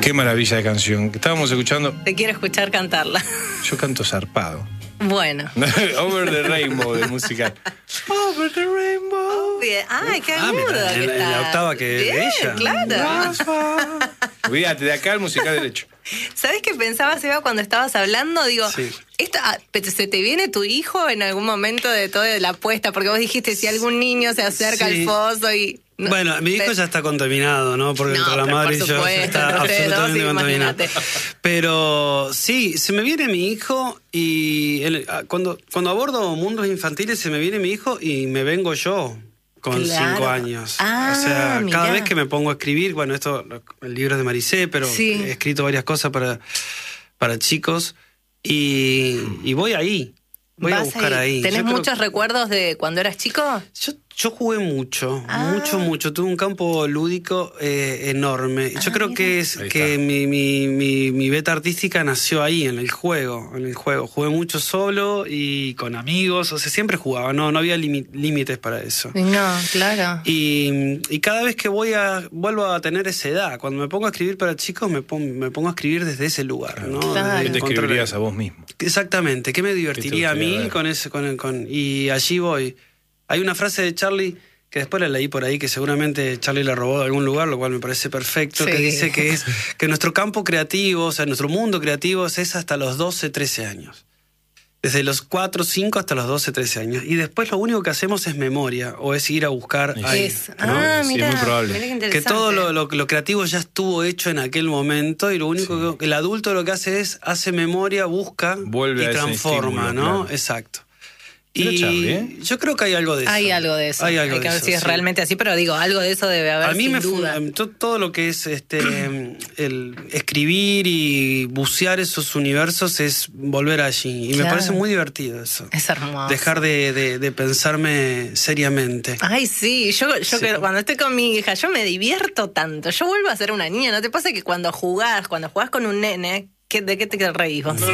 Qué maravilla de canción. Estábamos escuchando. Te quiero escuchar cantarla. Yo canto zarpado. Bueno. Over the Rainbow de musical. Over the Rainbow. Bien. Ay, qué aguda que en está. la octava que Bien, de ella. Claro. Olvídate, de acá el musical derecho. ¿Sabés qué pensaba, Seba, cuando estabas hablando? Digo, Sí. ¿se te viene tu hijo en algún momento de toda la apuesta? Porque vos dijiste, si algún niño se acerca Sí. al foso y... No, Bueno, mi hijo ya está contaminado, ¿no? Porque entre la pero madre por y yo supuesto, está entre ustedes dos, absolutamente sí, contaminado. imagínate. Pero sí, se me viene mi hijo y cuando abordo mundos infantiles se me viene mi hijo y me vengo yo con Claro. 5 años. Ah, o sea, mirá. cada vez que me pongo a escribir, bueno, el libro es de Maricé, pero Sí. he escrito varias cosas para chicos y voy ahí. Voy a Vas buscar ahí. ¿Tenés Yo creo- muchos recuerdos de cuando eras chico? Yo jugué mucho, Ah. mucho. Tuve un campo lúdico enorme. Yo creo mira. que es Ahí que está. mi beta artística nació ahí, en el juego. Jugué mucho solo y con amigos. O sea, siempre jugaba, no había límites para eso. No, claro. Y cada vez que vuelvo a tener esa edad, cuando me pongo a escribir para chicos, me pongo a escribir desde ese lugar, ¿no? Claro. Desde ¿Qué te encontrar- escribirías a vos mismo? Exactamente, ¿qué me divertiría a gustaría mí ver? y allí voy? Hay una frase de Charlie que después la leí por ahí, que seguramente Charlie la robó de algún lugar, lo cual me parece perfecto, Sí. que dice que nuestro campo creativo, o sea, nuestro mundo creativo es hasta los 12, 13 años. Desde los 4, 5 hasta los 12, 13 años. Y después lo único que hacemos es memoria, o es ir a buscar Sí. ahí. Es, ¿no? ah, Sí, mira, es muy probable. mirá qué Que interesante. todo lo creativo ya estuvo hecho en aquel momento y lo único que el adulto lo que hace memoria, busca Vuelve y a ese transforma, estímulo, ¿no? claro. Exacto. Pero Y Charlie, ¿eh? yo creo que hay algo de eso. Hay algo de eso. Hay algo Hay de que ver eso, si es sí. realmente así, pero digo, algo de eso debe haber. A mí sin me duda. todo lo que es el escribir y bucear esos universos es volver allí. Y me Claro. parece muy divertido eso. Es hermoso. Dejar de pensarme seriamente. Ay, sí, yo que cuando estoy con mi hija, yo me divierto tanto. Yo vuelvo a ser una niña. ¿No te pasa que cuando jugás con un nene, ¿de qué te reís vos?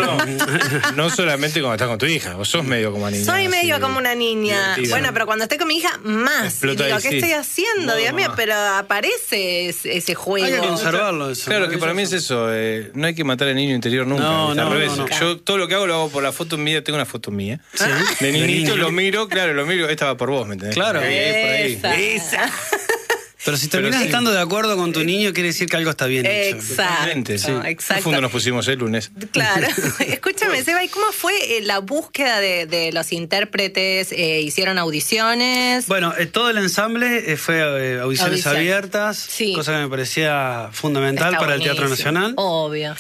No solamente cuando estás con tu hija, vos sos medio como una niña. Soy así medio de- como una niña. divertida. Bueno, pero cuando estoy con mi hija, más. Explota Y digo, ahí, ¿qué sí. estoy haciendo? No, Dios mío, mamá. pero aparece ese juego. Hay que conservarlo eso. Claro, que para mí es eso, no hay que matar al niño interior nunca. No, ¿viste? Al no, revés. no, no. Yo todo lo que hago lo hago por la foto mía, tengo una foto mía. Sí. De niñito niño. lo miro, esta va por vos, ¿me entendés? Claro. Por ahí. Esa. Pero si terminas sí. estando de acuerdo con tu niño, quiere decir que algo está bien hecho. Totalmente, sí. Exacto, En exacto. fondo nos pusimos el lunes. Claro. Escúchame, Seba, ¿y cómo fue la búsqueda de los intérpretes? ¿Hicieron audiciones? Bueno, todo el ensamble fue audiciones Audición. abiertas, Sí. cosa que me parecía fundamental Está para el Teatro buenísimo. Nacional. Obvio.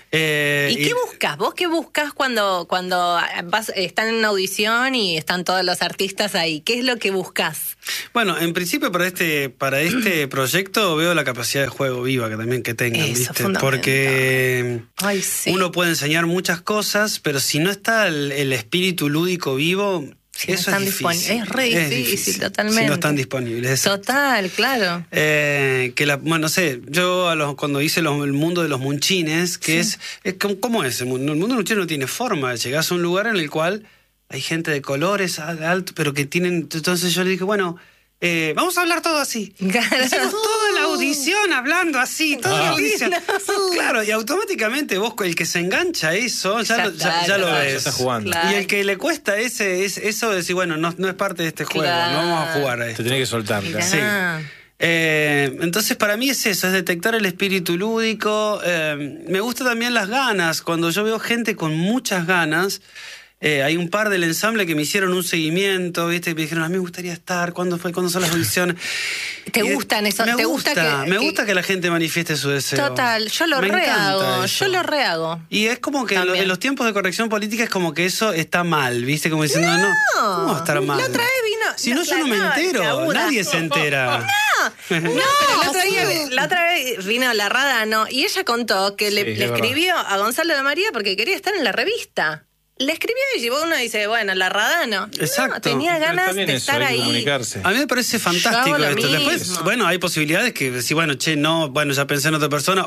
¿Y qué buscas? ¿Vos qué buscas cuando están en una audición y están todos los artistas ahí? ¿Qué es lo que buscas? Bueno, en principio para este proyecto veo la capacidad de juego viva que tengan, Eso, ¿viste? fundamental. Porque Ay, sí. uno puede enseñar muchas cosas, pero si no está el espíritu lúdico vivo, Si no eso están es difícil. es re difícil, totalmente. Si no están disponibles. Total, claro. Bueno, no sé, yo cuando hice el mundo de los munchines, que es ¿cómo es el mundo? El mundo de los munchines no tiene forma. Llegás a un lugar en el cual hay gente de colores alto, pero que tienen. Entonces yo le dije, bueno, vamos a hablar todo así. Claro. Hicimos toda la audición hablando así, toda la audición. lindo. Claro, y automáticamente vos, el que se engancha a eso, ya lo claro, ves. ya está jugando. Claro. Y el que le cuesta eso de decir, bueno, no es parte de este juego, Claro. no vamos a jugar a esto. Te tenés que soltar. Mirá. claro. Sí. Entonces para mí es eso, es detectar el espíritu lúdico. Me gusta también las ganas. Cuando yo veo gente con muchas ganas, hay un par del ensamble que me hicieron un seguimiento, ¿viste? Me dijeron, a mí me gustaría estar, ¿cuándo son las audiciones? ¿Te gustan eso? Me ¿Te gusta, gusta me gusta que la gente manifieste su deseo. Total, yo lo Me encanta rehago, eso. yo lo rehago. Y es como que También. en los tiempos de corrección política es como que eso está mal, ¿viste? Como diciendo, no, ¿cómo va a estar mal? La otra vez vino... Si no, yo no me entero, Laura. nadie se entera. No, pero la otra vez vino la Radano y ella contó que Sí, le es verdad. escribió a Gonzalo de María porque quería estar en la revista. Le escribió y llevó uno y dice, bueno, la Radano. Exacto. No, tenía Pero ganas está bien de eso, estar hay que ahí. comunicarse. A mí me parece Yo hago fantástico lo esto. mismo. Después, bueno, hay posibilidades que decir, bueno, ya pensé en otra persona,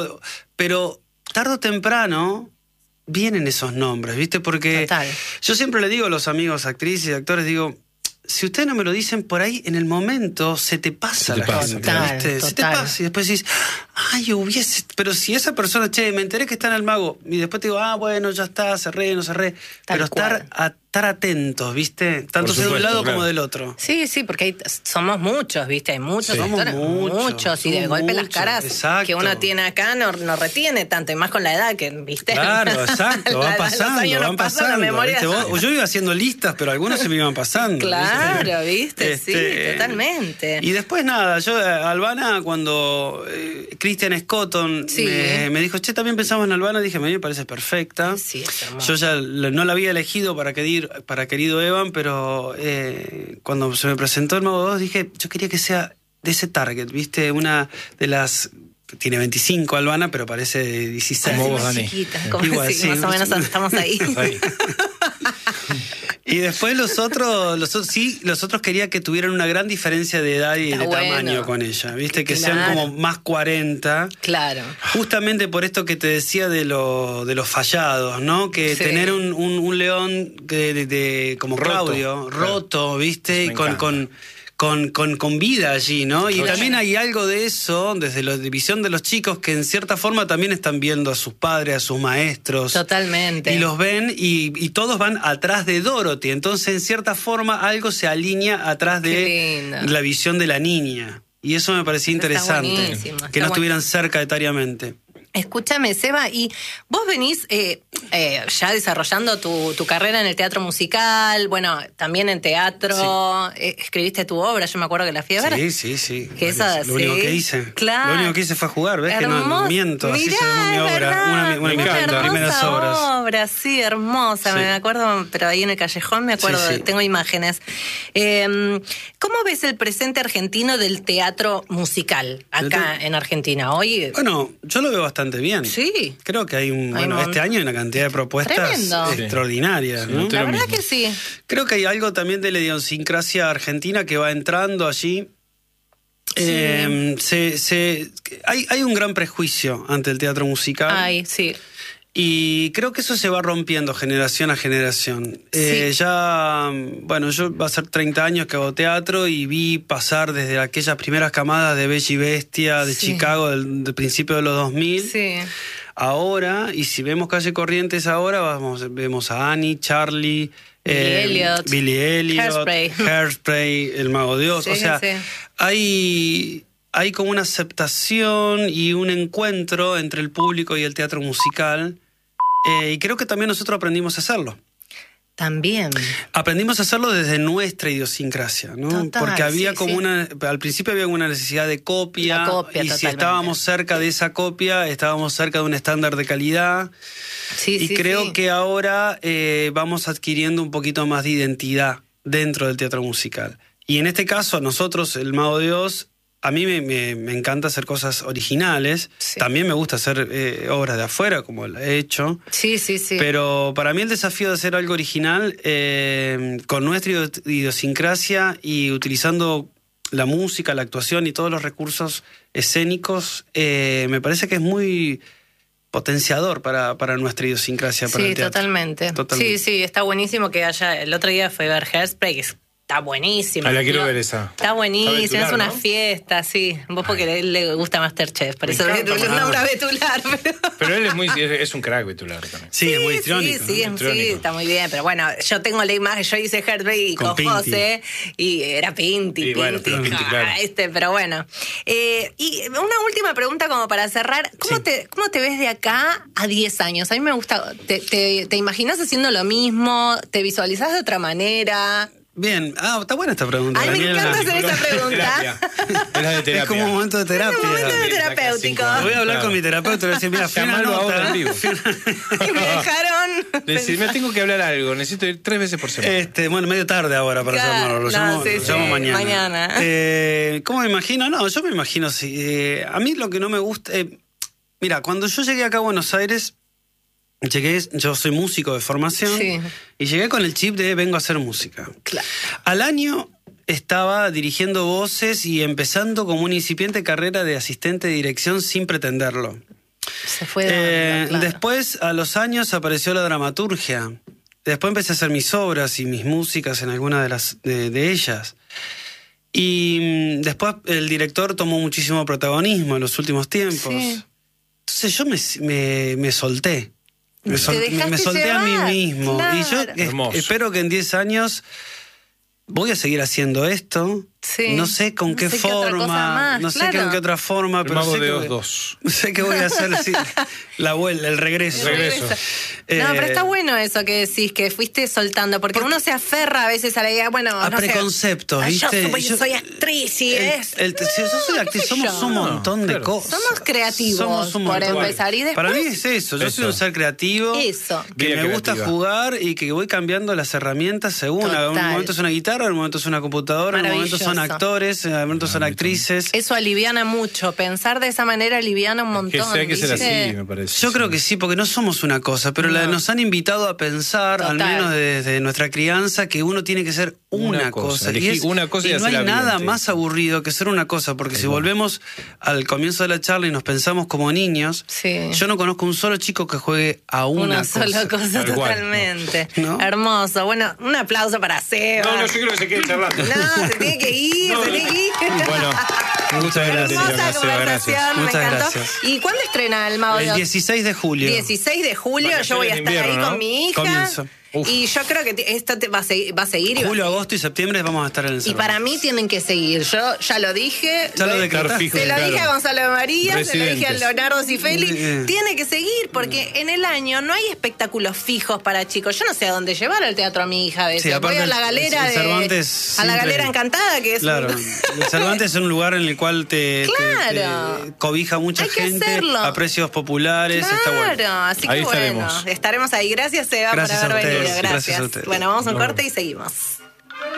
pero tarde o temprano vienen esos nombres, ¿viste? Porque Total. yo siempre le digo a los amigos, actrices y actores, digo, si ustedes no me lo dicen por ahí, en el momento se te pasa Se te la pasa, gente, claro. ¿viste? Se te Total. pasa y después decís, ay, pero si esa persona, me enteré que está en el Mago, y después te digo, bueno, ya está, cerré, no cerré. Pero estar atentos, ¿viste? Tanto de un lado como del otro. Sí, porque somos muchos, ¿viste? Hay muchos actores, muchos, y de golpe las caras que uno tiene acá no retiene tanto, y más con la edad que, ¿viste? Claro, exacto, van pasando. La memoria. Yo iba haciendo listas, pero algunos se me iban pasando. Claro, ¿viste? Sí, totalmente. Y después nada, yo, Albana, cuando Christian Scotton me dijo, también pensamos en Albana, dije, a mí me parece perfecta. Sí, es hermoso. Yo ya no la había elegido para querido Evan, pero cuando se me presentó el Mago 2 dije, yo quería que sea de ese target, ¿viste? Una de las... Tiene 25 Albana, pero parece de 16. Como vos, Dani. Igual, sí, más o menos estamos ahí. Y después los otros quería que tuvieran una gran diferencia de edad y de tamaño con ella, ¿viste? Que sean como más 40. Claro. Justamente por esto que te decía de los fallados, ¿no? Que tener un león como Claudio, roto, ¿viste? Y con vida allí, ¿no? Y también hay algo de eso, desde la visión de los chicos, que en cierta forma también están viendo a sus padres, a sus maestros. Totalmente. Y los ven y todos van atrás de Dorothy. Entonces, en cierta forma, algo se alinea atrás de la visión de la niña. Y eso me parecía interesante. Que no estuvieran cerca etariamente. Escúchame, Seba, y vos venís ya desarrollando tu carrera en el teatro musical, bueno, también en teatro, escribiste tu obra, yo me acuerdo que la fui a ver. Sí. Que lo único que hice. Claro. Lo único que hice fue jugar, ¿ves? Que no miento, así se llama mi obra, una de mis primeras obras. Sí, hermosa, me acuerdo, pero ahí en el callejón me acuerdo, tengo imágenes. ¿Cómo ves el presente argentino del teatro musical acá en Argentina hoy? Bueno, yo lo veo bastante bien. Sí. Creo que este año hay una cantidad de propuestas extraordinarias, ¿no? La verdad que sí. Creo que hay algo también de la idiosincrasia argentina que va entrando allí. Hay un gran prejuicio ante el teatro musical. Sí. Y creo que eso se va rompiendo generación a generación. Yo va a ser 30 años que hago teatro y vi pasar desde aquellas primeras camadas de Bella y Bestia de Chicago del principio de los 2000. Sí. Ahora, y si vemos Calle Corrientes ahora, vemos a Annie, Charlie, Billy Elliot, Hairspray, El Mago de Oz. Sí, o sea, hay como una aceptación y un encuentro entre el público y el teatro musical. Y creo que también nosotros aprendimos a hacerlo. También. Aprendimos a hacerlo desde nuestra idiosincrasia, ¿no? Total, porque había al principio había una necesidad de copia, y totalmente. Si estábamos cerca de esa copia, estábamos cerca de un estándar de calidad. Y creo que ahora vamos adquiriendo un poquito más de identidad dentro del teatro musical. Y en este caso, nosotros, el Mago de Oz, a mí me encanta hacer cosas originales. También me gusta hacer obras de afuera, como la he hecho. Sí. Pero para mí el desafío de hacer algo original con nuestra idiosincrasia y utilizando la música, la actuación y todos los recursos escénicos, me parece que es muy potenciador para nuestra idiosincrasia. Para el teatro. Totalmente. Sí, está buenísimo que haya... El otro día fue ver Hairspray, está buenísima. La quiero ver esa. Está buenísima, es una fiesta, sí. Vos porque a él le gusta Masterchef, por eso le nombra Betular. Pero él es un crack Betular también. Sí, es muy histriónico. Sí, está muy bien. Pero bueno, yo tengo la imagen, yo hice Hairspray con José y era Pinti. Claro. Pero bueno. Y una última pregunta como para cerrar. ¿Cómo te ves de acá a 10 años? A mí me gusta. ¿Te imaginas haciendo lo mismo? ¿Te visualizás de otra manera? Bien, está buena esta pregunta. A mí me encanta hacer esa pregunta. Es la de terapia. Es como un momento de terapia. Es un momento de terapéutico. Voy a hablar con mi terapeuta y le voy a decir, mira, llamarlo ahora en vivo. Y me dejaron... Decirme, tengo que hablar algo, necesito ir 3 veces por semana. Bueno, medio tarde ahora para llamarlo. Lo llamo mañana. ¿Cómo me imagino? No, yo me imagino así. A mí lo que no me gusta... mira, cuando yo llegué acá a Buenos Aires... yo soy músico de formación y llegué con el chip de vengo a hacer música. Claro. Al año estaba dirigiendo voces y empezando como una incipiente carrera de asistente de dirección sin pretenderlo. Se fue dando, claro. Después, a los años, apareció la dramaturgia. Después empecé a hacer mis obras y mis músicas en algunas de ellas. Y después el director tomó muchísimo protagonismo en los últimos tiempos. Sí. Entonces yo me solté. Me dejaste solté a mí llevar, mismo. claro. Y yo Hermoso. espero que en 10 años voy a seguir haciendo esto. Sí. No sé con No qué sé qué otra cosa forma, más, no sé claro. con qué otra forma, El pero Mago sé de que, Oz 2. sé que voy a hacer sí, la vuelta, el regreso. Regreso. No, pero está bueno eso que decís, que fuiste soltando, porque uno se aferra a veces a la idea, bueno, A no sé, preconceptos, ¿viste? Yo soy actriz y es... Yo soy actriz, qué sé somos yo. un montón de Claro. cosas. Somos creativos, Somos un por montón. empezar, y después... Para mí es eso, yo soy un ser creativo. Eso. Que Vida me gusta creativa. jugar y que voy cambiando las herramientas según. En un Total. momento es una guitarra, en un momento es una computadora, en un momento son Maravilloso. actores, en un momento son actrices. Eso aliviana mucho, pensar de esa manera aliviana un montón. Que hay que ser ¿viste? así, me parece. Yo creo que sí, porque no somos una cosa, pero No. nos han invitado a pensar, Total. al menos desde nuestra crianza, que uno tiene que ser una Una cosa. cosa. Elegí una cosa y no hay hacela bien, nada sí. más aburrido que ser una cosa, porque si volvemos al comienzo de la charla y nos pensamos como niños, Sí. yo no conozco un solo chico que juegue a una sola cosa Tal cual, totalmente. ¿no? Hermoso. Bueno, un aplauso para Seba. No, yo creo que se quede charlando. No, se tiene que ir, se tiene que ir. Bueno, muchas gracias, Hermosa Seba, conversación, gracias. me Muchas encantó. gracias. ¿Y cuándo estrena el Mago de El Oz? 16 de julio. 16 de julio, yo voy a Vacaciones de estar invierno, ahí ¿no? con mi hija. Comienzo. Uf. Y yo creo que esto va a seguir. Julio, agosto y septiembre vamos a estar en el Y Cervantes. para mí tienen que seguir. Yo ya lo dije. Ya lo decretaste. fijo, Se lo claro. dije a Gonzalo María, se lo dije a Residentes. Leonardo Cifelli. Bien. Tiene que seguir porque en el año no hay espectáculos fijos para chicos. Yo no sé a dónde llevar al teatro a mi hija a veces. Sí, aparte Voy a la el- galera el Cervantes a la siempre- galera encantada que es Claro, el Cervantes es un lugar en el cual te Claro. cobija mucha Hay que gente hacerlo. a precios populares, está bueno. Claro, así que Ahí bueno, estaremos. estaremos ahí. Gracias, Seba, Gracias por a haber ustedes, venido. gracias a ustedes. Bueno, vamos a un corte y seguimos.